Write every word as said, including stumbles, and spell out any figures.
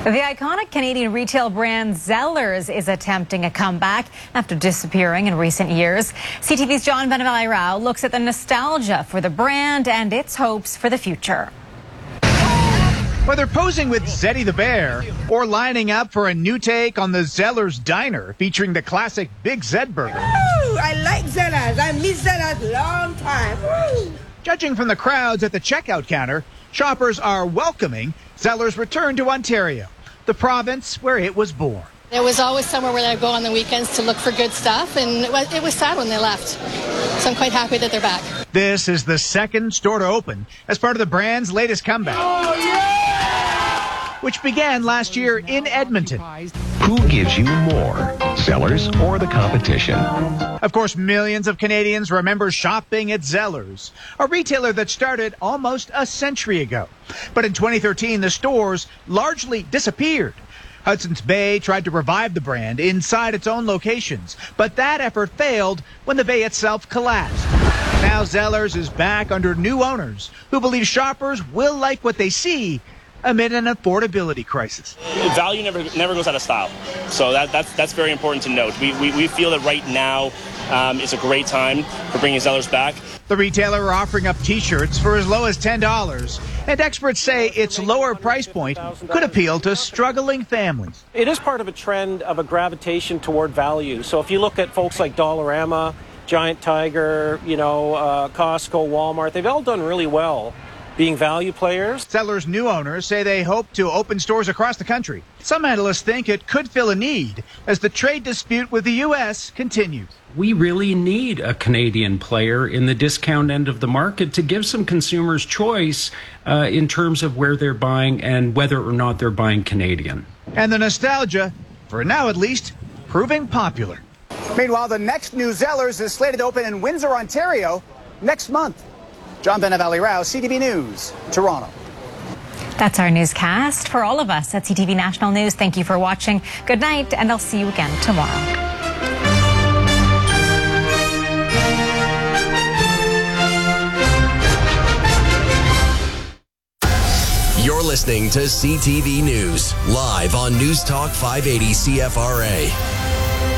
The iconic Canadian retail brand Zellers is attempting a comeback after disappearing in recent years. C T V's John Benavalli-Rao looks at the nostalgia for the brand and its hopes for the future. Whether posing with Zeddy the Bear or lining up for a new take on the Zellers Diner featuring the classic Big Zed burger. Woo, I like Zellers. I miss Zellers long time. Woo. Judging from the crowds at the checkout counter, shoppers are welcoming Zellers' return to Ontario, the province where it was born. It was always somewhere where I'd go on the weekends to look for good stuff, and it was, it was sad when they left. So I'm quite happy that they're back. This is the second store to open as part of the brand's latest comeback, oh, yeah! which began last year in Edmonton. Who gives you more, Zellers or the competition? Of course, millions of Canadians remember shopping at Zellers, a retailer that started almost a century ago. But in twenty thirteen, the stores largely disappeared. Hudson's Bay tried to revive the brand inside its own locations, but that effort failed when the Bay itself collapsed. Now Zellers is back under new owners who believe shoppers will like what they see amid an affordability crisis. Value never never goes out of style, so that, that's that's very important to note. We, we, we feel that right now um, is a great time for bringing Zellers back. The retailer are offering up T-shirts for as low as ten dollars, and experts say its lower price point could appeal to struggling families. It is part of a trend of a gravitation toward value. So if you look at folks like Dollarama, Giant Tiger, you know, uh, Costco, Walmart, they've all done really well being value players. Zellers' new owners say they hope to open stores across the country. Some analysts think it could fill a need as the trade dispute with the U S continues. We really need a Canadian player in the discount end of the market to give some consumers choice uh, in terms of where they're buying and whether or not they're buying Canadian. And the nostalgia, for now at least, proving popular. Meanwhile, the next new Zellers is slated to open in Windsor, Ontario next month. John Benavalli-Rao, C T V News, Toronto. That's our newscast. For all of us at C T V National News, thank you for watching. Good night, and I'll see you again tomorrow. You're listening to C T V News, live on News Talk five eighty C F R A.